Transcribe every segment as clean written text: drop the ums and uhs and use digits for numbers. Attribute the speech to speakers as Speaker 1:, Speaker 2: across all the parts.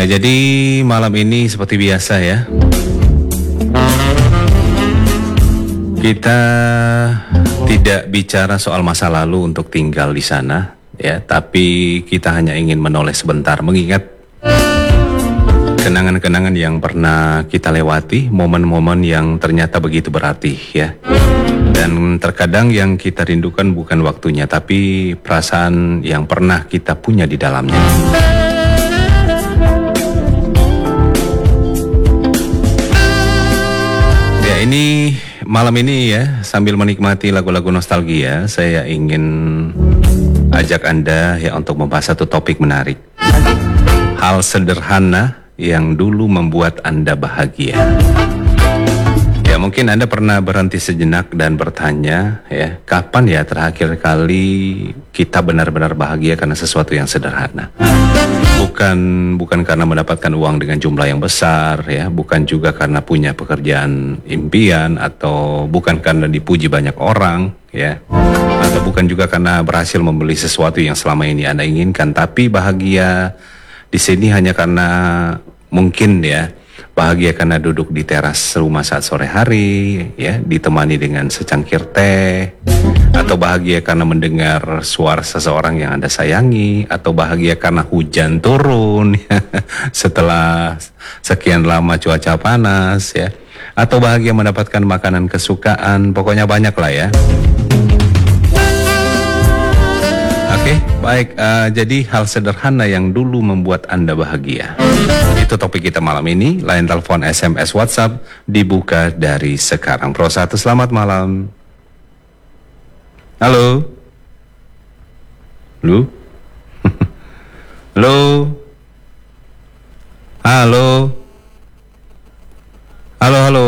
Speaker 1: Jadi malam ini seperti biasa ya, kita tidak bicara soal masa lalu untuk tinggal di sana ya, tapi kita hanya ingin menoleh sebentar mengingat kenangan-kenangan yang pernah kita lewati, momen-momen yang ternyata begitu berarti ya. Dan terkadang yang kita rindukan bukan waktunya, tapi perasaan yang pernah kita punya di dalamnya. Ini malam ini ya, sambil menikmati lagu-lagu nostalgia, saya ingin ajak Anda ya untuk membahas satu topik menarik. Hal sederhana yang dulu membuat Anda bahagia. Ya, mungkin Anda pernah berhenti sejenak dan bertanya ya, kapan ya terakhir kali kita benar-benar bahagia karena sesuatu yang sederhana. Bukan karena mendapatkan uang dengan jumlah yang besar ya, bukan juga karena punya pekerjaan impian, atau bukan karena dipuji banyak orang ya, atau bukan juga karena berhasil membeli sesuatu yang selama ini Anda inginkan, tapi bahagia di sini hanya karena mungkin ya, bahagia karena duduk di teras rumah saat sore hari ya, ditemani dengan secangkir teh, atau bahagia karena mendengar suara seseorang yang Anda sayangi, atau bahagia karena hujan turun ya, setelah sekian lama cuaca panas ya, atau bahagia mendapatkan makanan kesukaan. Pokoknya banyak lah ya. Oke, baik. Jadi hal sederhana yang dulu membuat Anda bahagia. Itu topik kita malam ini. Line telepon, SMS, WhatsApp dibuka dari sekarang. Pro 1, selamat malam. Halo. Lu? Halo. Halo. Halo, halo.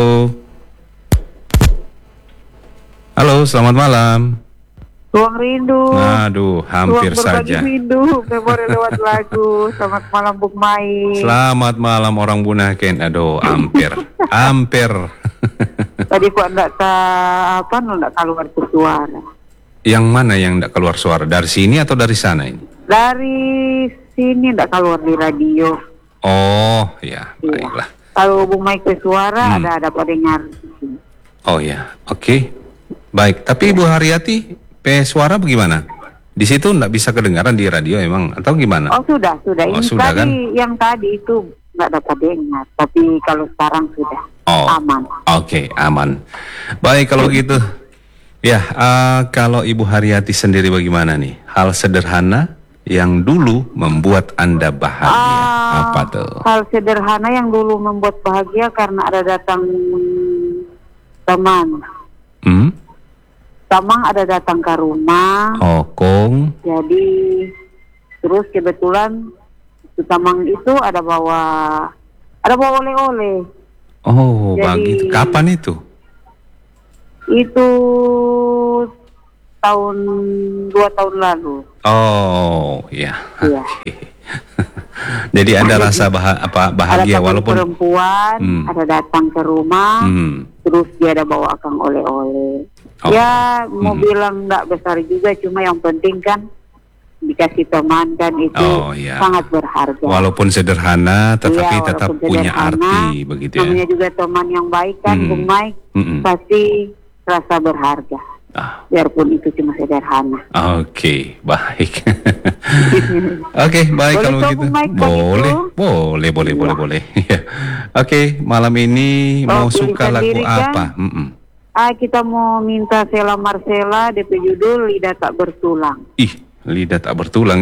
Speaker 1: Halo, selamat malam.
Speaker 2: Ruang rindu.
Speaker 1: Aduh, hampir saja.
Speaker 2: Ruang rindu, memori lewat lagu. Selamat malam Bung Mai.
Speaker 1: Selamat malam orang Bunaken. Aduh, hampir. Hampir.
Speaker 2: Tadi kok enggak keluar suara.
Speaker 1: Yang mana yang enggak keluar suara? Dari sini atau dari sana ini?
Speaker 2: Dari sini enggak keluar di radio.
Speaker 1: Oh, ya, baiklah.
Speaker 2: Kalau Bung Mai ke suara ada pendengar.
Speaker 1: Oh ya, oke. Baik, tapi Ibu Haryati suara bagaimana? Di situ enggak bisa kedengaran di radio emang atau gimana?
Speaker 2: Oh, sudah.
Speaker 1: Oh,
Speaker 2: Ini
Speaker 1: sudah,
Speaker 2: tadi
Speaker 1: kan?
Speaker 2: yang tadi itu enggak dapat dengar, tapi kalau sekarang sudah aman.
Speaker 1: Oke, aman. Baik kalau gitu. Ya, kalau Ibu Haryati sendiri bagaimana nih? Hal sederhana yang dulu membuat Anda bahagia. Apa tuh?
Speaker 2: Hal sederhana yang dulu membuat bahagia karena ada datang teman. Tamang ada datang ke rumah.
Speaker 1: Kong.
Speaker 2: Jadi terus kebetulan Tamang itu ada bawa oleh-oleh.
Speaker 1: Oh,
Speaker 2: jadi,
Speaker 1: begitu. Kapan itu?
Speaker 2: Itu 2 tahun lalu.
Speaker 1: Oh, ya.
Speaker 2: Iya.
Speaker 1: Okay. Jadi ada rasa bahagia
Speaker 2: ada
Speaker 1: walaupun
Speaker 2: perempuan ada datang ke rumah, terus dia ada bawa akang oleh-oleh. Ya mau bilang nggak besar juga, cuma yang penting kan dikasih teman kan itu sangat berharga.
Speaker 1: Walaupun sederhana, tetapi tetap punya arti begitu ya.
Speaker 2: Namanya juga teman yang baik kan, Bung Mike, pasti rasa berharga. Biarpun itu cuma sederhana.
Speaker 1: Oke, baik. Oke, baik kalau begitu. Boleh. Oke, malam ini mau suka lagu apa?
Speaker 2: Kita mau minta Sheila Marcella, DP judul Lidah Tak Bertulang.
Speaker 1: Ih, lidah tak bertulang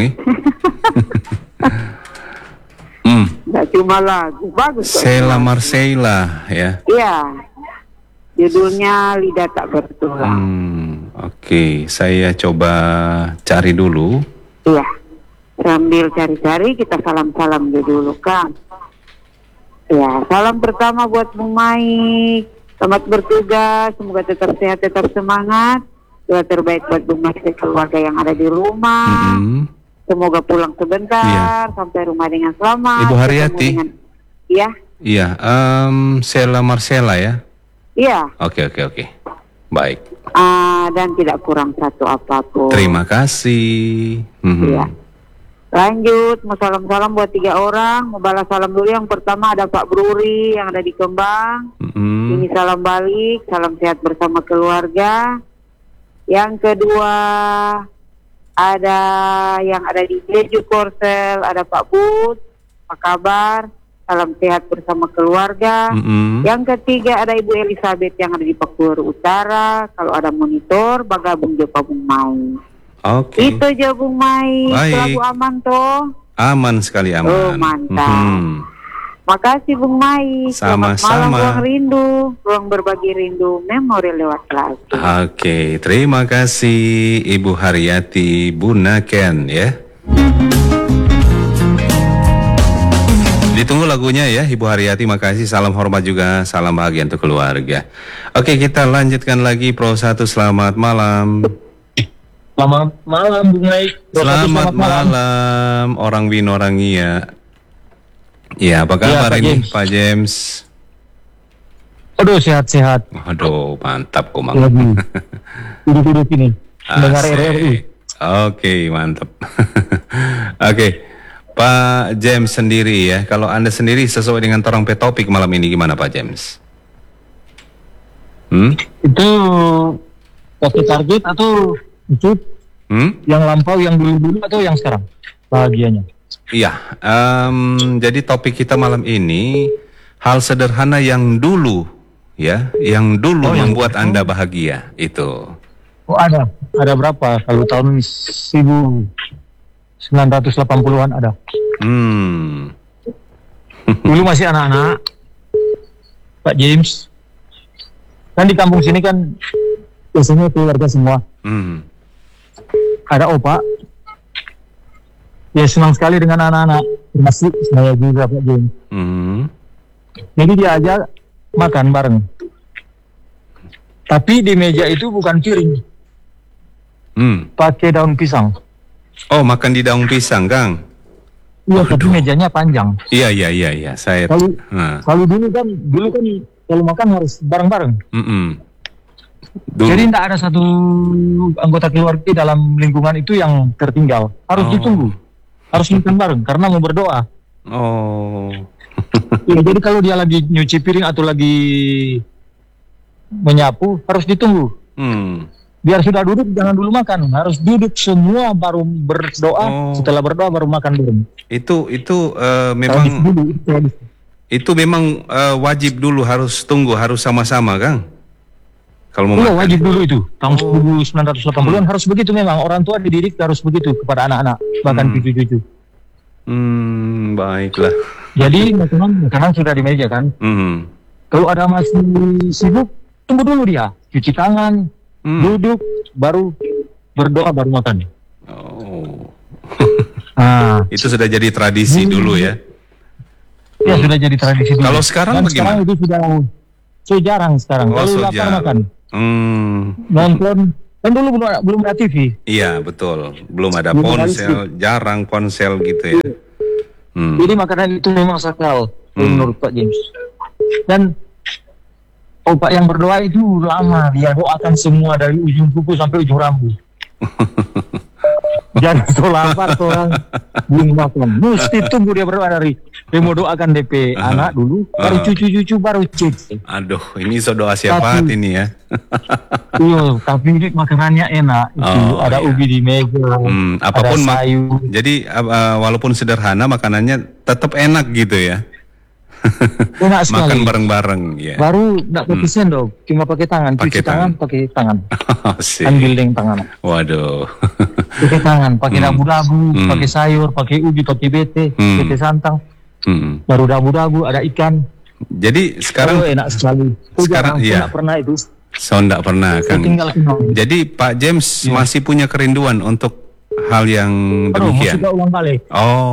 Speaker 2: Nggak cuma lagu, bagus.
Speaker 1: Sheila Marcella ya.
Speaker 2: Iya. Judulnya Lidah Tak Bertulang.
Speaker 1: Oke, saya coba cari dulu.
Speaker 2: Iya. Sambil cari-cari kita salam-salam dulu kan. Ya, salam pertama buat Bung Mai. Selamat bertugas, semoga tetap sehat, tetap semangat. Doa terbaik buat Bung Mai dan keluarga yang ada di rumah. Semoga pulang sebentar sampai rumah dengan selamat.
Speaker 1: Ibu Haryati.
Speaker 2: Iya.
Speaker 1: Iya, Sheila Marcella ya.
Speaker 2: Iya.
Speaker 1: Oke. Baik.
Speaker 2: Dan tidak kurang satu apapun.
Speaker 1: Terima kasih.
Speaker 2: Iya. Lanjut, mau salam-salam buat 3 orang. Mau balas salam dulu. Yang pertama ada Pak Bruri yang ada di Kembang. Ini salam balik, salam sehat bersama keluarga. Yang kedua ada yang ada di Jeju Korsel, ada Pak Bud. Apa kabar? Salam sehat bersama keluarga. Yang ketiga ada Ibu Elizabeth yang ada di Pakuer Utara. Kalau ada monitor, bagabung jo Pak Bung Mai.
Speaker 1: Oke.
Speaker 2: Itu aja Bung Mai.
Speaker 1: Baik.
Speaker 2: Lagu aman toh?
Speaker 1: Aman sekali, aman.
Speaker 2: Oh, mantap. Makasih Bung Mai. Selamat
Speaker 1: Sama-sama.
Speaker 2: malam, ruang rindu, ruang berbagi rindu, memori lewat lagu.
Speaker 1: Oke, terima kasih Ibu Haryati Bunaken ya. Ditunggu lagunya ya Ibu Haryati, makasih. Salam hormat juga, salam bahagia untuk keluarga. Oke, kita lanjutkan lagi Pro 1, selamat malam.
Speaker 3: Selamat malam Bung Mai.
Speaker 1: Selamat malam orang Win orang Iya. Ya, apa kabar
Speaker 3: Pak
Speaker 1: ini
Speaker 3: James.
Speaker 1: Pak James?
Speaker 3: Aduh, sehat-sehat.
Speaker 1: Aduh, mantap Komang.
Speaker 3: Lagi duduk-duduk ini mendengar
Speaker 1: Asik.
Speaker 3: RRI.
Speaker 1: Oke, mantap. Oke, Pak James sendiri ya. Kalau Anda sendiri sesuai dengan torong pe topik malam ini gimana Pak James?
Speaker 3: Itu waktu target atau itu yang lampau, yang dulu-dulu atau yang sekarang bahagianya?
Speaker 1: Iya, jadi topik kita malam ini hal sederhana yang dulu ya, yang dulu membuat Anda bahagia itu.
Speaker 3: Oh, ada berapa? Kalau tahun 1980-an ada. Dulu masih anak-anak, Pak James. Kan di kampung sini kan biasanya keluarga semua. Ada opa. Ya senang sekali dengan anak-anak. Termasuk saya juga Pak James. Jadi dia ajak makan bareng. Tapi di meja itu bukan piring. Pakai daun pisang.
Speaker 1: Oh, makan di daun pisang, Kang?
Speaker 3: Iya, tapi mejanya panjang.
Speaker 1: Iya. Saya.
Speaker 3: Kalau dulu kan kalau makan harus bareng-bareng. Jadi tidak ada satu anggota keluarga dalam lingkungan itu yang tertinggal. Harus ditunggu. Harus makan bareng karena mau berdoa.
Speaker 1: Oh.
Speaker 3: Ya, jadi kalau dia lagi nyuci piring atau lagi menyapu harus ditunggu. Biar sudah duduk jangan dulu makan. Harus duduk semua baru berdoa. Setelah berdoa baru makan bareng. Itu
Speaker 1: memang wajib dulu, harus tunggu, harus sama-sama, Kang. Kalau mau makan.
Speaker 3: Wajib dulu itu. Tahun 1980-an harus begitu memang. Orang tua dididik harus begitu kepada anak-anak, bahkan cucu-cucu.
Speaker 1: Baiklah.
Speaker 3: Jadi makanan sudah di meja kan. Kalau ada masih sibuk, tunggu dulu dia. Cuci tangan, duduk, baru berdoa, baru makan.
Speaker 1: Itu sudah jadi tradisi dulu ya.
Speaker 3: Ya sudah jadi tradisi dulu.
Speaker 1: Kalau sekarang bagaimana?
Speaker 3: Sekarang itu sudah jarang sekarang. Kalau lapar makan. Nonton. Kan dulu belum ada TV.
Speaker 1: Iya betul. Belum ada ponsel, jarang ponsel gitu ya.
Speaker 3: Jadi makanan itu memang sakral menurut Pak James. Dan opak yang berdoa itu lama. Dia doakan semua dari ujung kuku sampai ujung rambut. Jangan so lapar orang belum makan. Mesti tunggu dia berdoa dari dia mau doakan DP anak dulu, baru cucu-cucu baru cek.
Speaker 1: Aduh, ini so doa siapa ini ya?
Speaker 3: Iya, tapi ini makanannya enak. Ada ubi di meja,
Speaker 1: apapun
Speaker 3: ada sayur.
Speaker 1: Jadi walaupun sederhana makanannya tetap enak gitu ya.
Speaker 3: Enak sekali.
Speaker 1: Makan bareng-bareng ya.
Speaker 3: Baru enggak pakai sendok, cuma pakai tangan. Cuci tangan pakai tangan. Ambil dengan tangan.
Speaker 1: Waduh.
Speaker 3: Pakai tangan, pakai dabu-dabu, pakai sayur, pakai ubi, pakai bete, bete santang. Baru dabu-dabu, ada ikan.
Speaker 1: Jadi sekarang
Speaker 3: enak sekali.
Speaker 1: Sekarang iya.
Speaker 3: Enggak pernah itu.
Speaker 1: Enggak pernah kan. Jadi Pak James masih punya kerinduan untuk hal yang demikian.
Speaker 3: Masih ulang balik.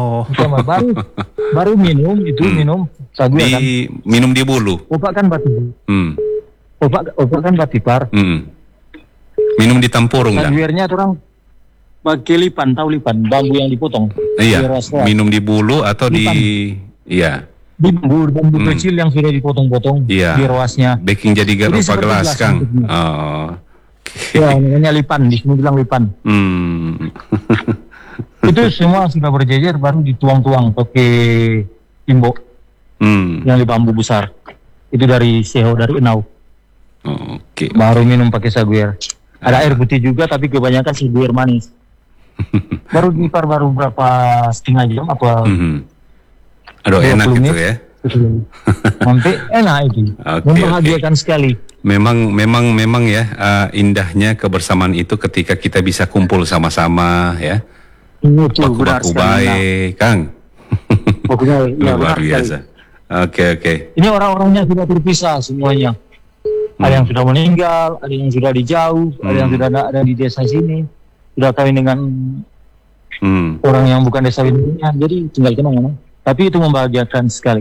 Speaker 3: Baru minum itu minum sagu kan.
Speaker 1: Minum di bulu.
Speaker 3: Opak kan batipar. Opak kan batipar.
Speaker 1: Minum di tempurung kan.
Speaker 3: Saguernya orang pakai lipan, tahu lipan, bambu yang dipotong.
Speaker 1: Iya. Minum di bulu atau lipan. Di
Speaker 3: bambu kecil yang sudah dipotong-potong di ruasnya.
Speaker 1: Baking jadi rupa gelas, Kang.
Speaker 3: Ya, namanya lipan, di sini bilang lipan. Itu semua sudah berjejer, baru dituang-tuang pakai timbok yang di bambu besar. Itu dari seho, dari enau.
Speaker 1: Oke.
Speaker 3: Baru minum pakai saguer. Ada air putih juga, tapi kebanyakan saguer manis. Baru dipar baru berapa setengah jam apa?
Speaker 1: Aduh,
Speaker 3: 20
Speaker 1: enak gitu
Speaker 3: menit.
Speaker 1: ya.
Speaker 3: Sampai enak itu.
Speaker 1: Oke,
Speaker 3: Membahagiakan sekali.
Speaker 1: Memang ya, indahnya kebersamaan itu ketika kita bisa kumpul sama-sama ya.
Speaker 3: Itu benar
Speaker 1: Baku-baku
Speaker 3: sekali.
Speaker 1: baik, Kang.
Speaker 3: Pokoknya ya,
Speaker 1: Luar
Speaker 3: benar
Speaker 1: biasa.
Speaker 3: sekali.
Speaker 1: Oke.
Speaker 3: Ini orang-orangnya sudah terpisah semuanya. Ada yang sudah meninggal, ada yang sudah dijauh, ada yang sudah ada di desa sini, sudah kawin dengan orang yang bukan desa ini. Jadi tinggal kenal. Tapi itu membahagiakan sekali.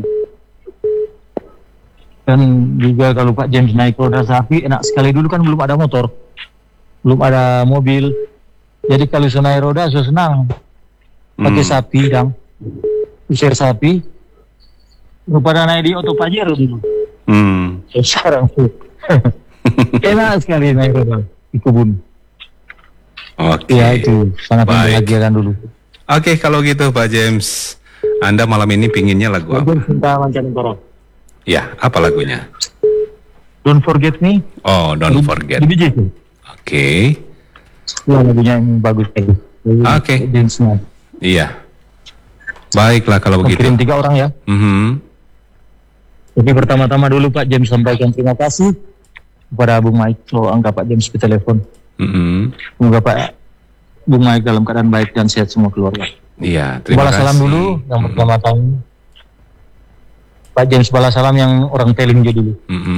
Speaker 3: Dan juga kalau Pak James naik roda sapi enak sekali. Dulu kan belum ada motor, belum ada mobil. Jadi kalau saya naik roda saya senang. Pakai sapi dan usir sapi. Pada naik di oto Pajero dulu. Sekarang enak sekali naik roda di kebun.
Speaker 1: Oke.
Speaker 3: Ya itu sangat membahagiakan dulu.
Speaker 1: Oke, kalau gitu Pak James, Anda malam ini pinginnya lagu apa?
Speaker 3: Cinta Mancanegara.
Speaker 1: Ya, apa lagunya?
Speaker 3: Don't Forget Me.
Speaker 1: Oh, Don't Forget.
Speaker 3: Di biji.
Speaker 1: Oke.
Speaker 3: Ya, lagunya yang bagus sekali.
Speaker 1: Oke.
Speaker 3: James Knight.
Speaker 1: Iya. Baiklah kalau begitu.
Speaker 3: Kirim 3 orang ya. Jadi pertama-tama dulu Pak James sampaikan terima kasih kepada Bung Mike. So angkat Pak James ke telepon. Semoga Pak Bung Mike dalam keadaan baik dan sehat semua keluarga.
Speaker 1: Iya, terima
Speaker 3: balas
Speaker 1: kasih.
Speaker 3: salam dulu yang pertama-tama. Pak James balas salam yang orang Teling dulu.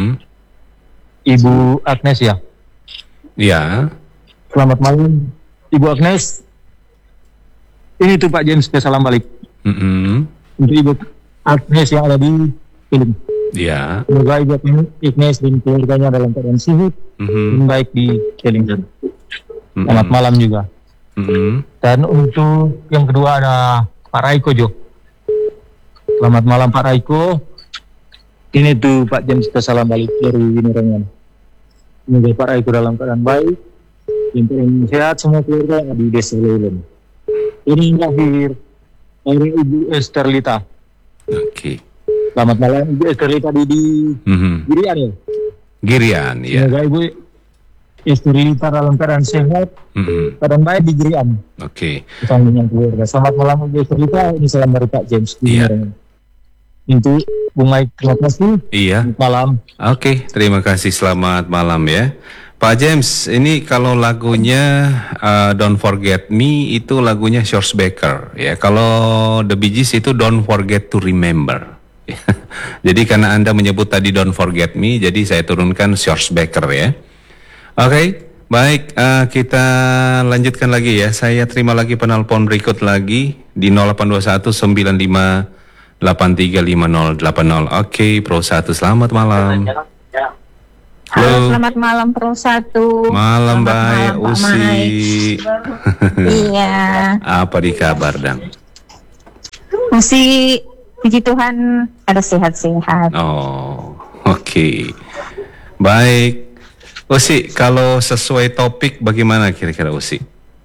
Speaker 3: Ibu Agnes ya.
Speaker 1: Iya.
Speaker 3: Selamat malam Ibu Agnes. Ini tuh Pak James ke salam balik. Untuk Ibu Agnes yang ada di Teling.
Speaker 1: Iya.
Speaker 3: Semoga Ibu Agnes dan keluarganya dalam keadaan sehat dan baik di Teling. Selamat malam juga. Dan untuk yang kedua ada Pak Raiko Jo. Selamat malam Pak Raiko. Ini tuh Pak James kita salam balik dari Winorangan. Semoga Pak Raiko dalam keadaan baik dan sehat semua keluarga yang ada di desa Leulen. Ini lahir dari Ibu Esterlita.
Speaker 1: Oke.
Speaker 3: Selamat malam Ibu Esterlita di Girian ya.
Speaker 1: Girian, ya.
Speaker 3: Semoga Ibu Esterlita dalam keadaan sehat, keadaan baik di Girian.
Speaker 1: Oke.
Speaker 3: Bersama dengan keluarga. Selamat malam Ibu Esterlita. Ini salam dari Pak James di Winorangan. Untuk Bung Mike, terima kasih.
Speaker 1: Iya.
Speaker 3: Selamat malam.
Speaker 1: Oke, terima kasih. Selamat malam ya. Pak James, ini kalau lagunya Don't Forget Me itu lagunya George Baker ya. Kalau The Bee Gees itu Don't Forget to Remember. Jadi karena Anda menyebut tadi Don't Forget Me, jadi saya turunkan George Baker ya. Oke, baik, kita lanjutkan lagi ya. Saya terima lagi penelpon berikut lagi di 0821 95 835080. Oke, Pro 1, selamat malam.
Speaker 4: Halo, selamat malam Pro 1.
Speaker 1: Malam baik, Usi.
Speaker 4: Iya.
Speaker 1: Apa di kabar, Dang?
Speaker 4: Usi, puji Tuhan ada sehat-sehat.
Speaker 1: Oh, oke. Baik. Usi, kalau sesuai topik bagaimana kira-kira Usi?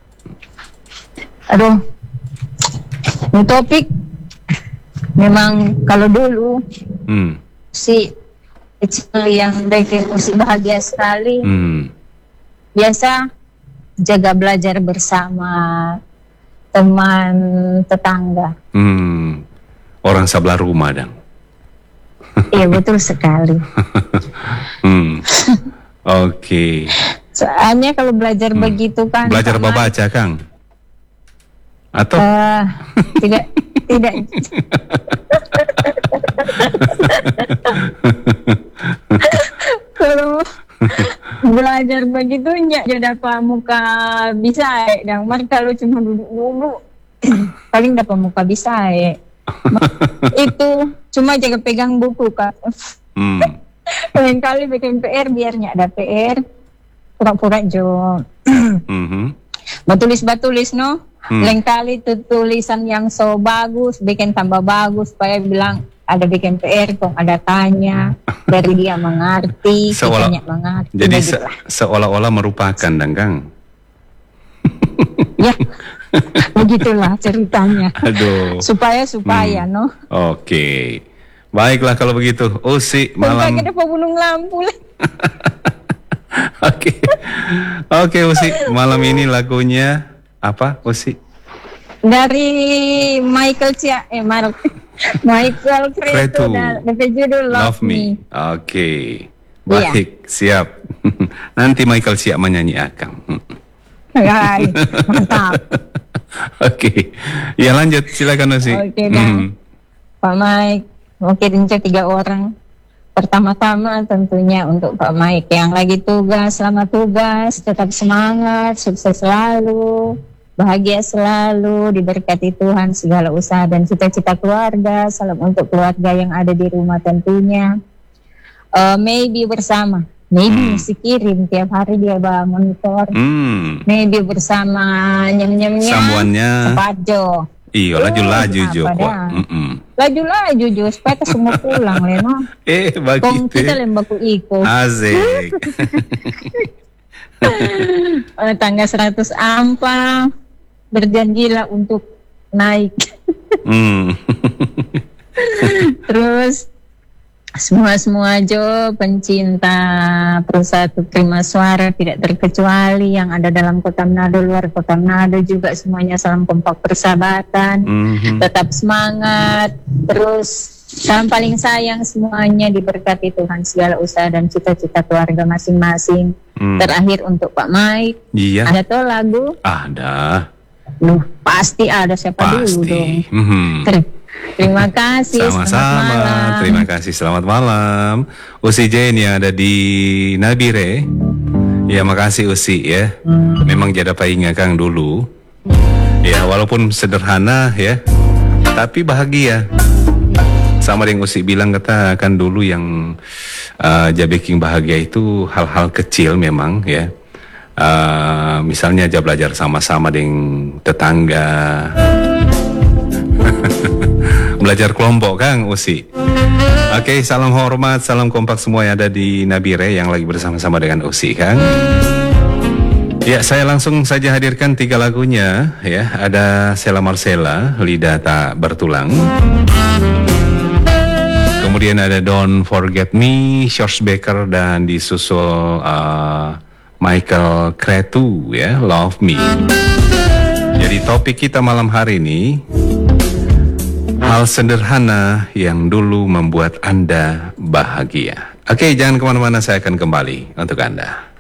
Speaker 4: Aduh, ini topik memang kalau dulu si kecil yang bikin Usi bahagia sekali. Biasa jaga belajar bersama teman tetangga.
Speaker 1: Orang sebelah rumah, Dang.
Speaker 4: Iya betul sekali.
Speaker 1: Oke.
Speaker 4: Soalnya kalau belajar begitu kan.
Speaker 1: Belajar baca, Kang? Atau?
Speaker 4: Tidak. Kalau belajar begitu ya dapat muka bisa dan kalau cuma duduk paling dapat muka bisa itu cuma jaga pegang buku kan. Lain kali bikin PR biarnya ada PR pura-pura jo batulis no. Lain kali tuh tulisan yang so bagus bikin tambah bagus supaya bilang ada bikin PR kok ada tanya dari dia mengerti kitanya mengerti.
Speaker 1: Jadi seolah-olah merupakan, Dang, Kang.
Speaker 4: Ya Begitulah ceritanya.
Speaker 1: Aduh.
Speaker 4: Supaya no.
Speaker 1: Oke. Baiklah kalau begitu. Usi
Speaker 4: Malam.
Speaker 1: malam.
Speaker 4: Kita gunung lampu lah.
Speaker 1: Oke. Oke Usi, malam ini lagunya apa Usi?
Speaker 4: Dari Michael Cretu dan judul Love Me.
Speaker 1: Oke. Baik, siap. Nanti Michael siap menyanyi Akang.
Speaker 4: Hai, mantap.
Speaker 1: Oke. Ya lanjut, silakan Usi.
Speaker 4: Oke, Pak Mike, mau kirim 3 orang. Pertama-tama tentunya untuk Pak Mike yang lagi tugas, selamat tugas, tetap semangat, sukses selalu, bahagia selalu, diberkati Tuhan segala usaha dan cita-cita keluarga. Salam untuk keluarga yang ada di rumah tentunya. Maybe bersama, maybe mesti kirim tiap hari dia bawa monitor. Maybe bersama nyem-nyemnya,
Speaker 1: Sambuannya
Speaker 4: Sepajo.
Speaker 1: Iya, laju-laju Jo.
Speaker 4: Laju-laju Jo, supaya kita semua pulang Leno.
Speaker 1: Begitu.
Speaker 4: Kita lembaku iko.
Speaker 1: Asik.
Speaker 4: Tangga 100 Ampang, berjanjilah untuk naik. Terus semua Jo pencinta Persatu Prima Suara tidak terkecuali yang ada dalam kota Manado, luar kota Manado juga semuanya salam kompak persahabatan. Tetap semangat. Terus salam paling sayang semuanya diberkati Tuhan segala usaha dan cita-cita keluarga masing-masing. Terakhir untuk Pak Mike.
Speaker 1: Iya.
Speaker 4: Ada tuh lagu?
Speaker 1: Ada.
Speaker 4: Pasti ada, siapa dulu dong. Terima kasih.
Speaker 1: Sama-sama. Terima kasih. Selamat malam. Usi Jane yang ada di Nabire. Ya makasih Usi ya. Memang jada painga Kang dulu. Ya walaupun sederhana ya, tapi bahagia. Sama yang Usi bilang kata kan dulu yang Jabeking bahagia itu hal-hal kecil memang ya. Misalnya aja belajar sama-sama dengan tetangga. Belajar kelompok Kang Usi. Oke, salam hormat, salam kompak semua yang ada di Nabire yang lagi bersama-sama dengan Usi Kang. Ya, saya langsung saja hadirkan 3 lagunya ya. Ada Sela Marcella, Lidah Tak Bertulang. Kemudian ada Don't Forget Me, George Baker, dan disusul Michael Cretu ya, Love Me. Jadi topik kita malam hari ini, hal sederhana yang dulu membuat Anda bahagia. Oke, jangan kemana-mana, saya akan kembali untuk Anda.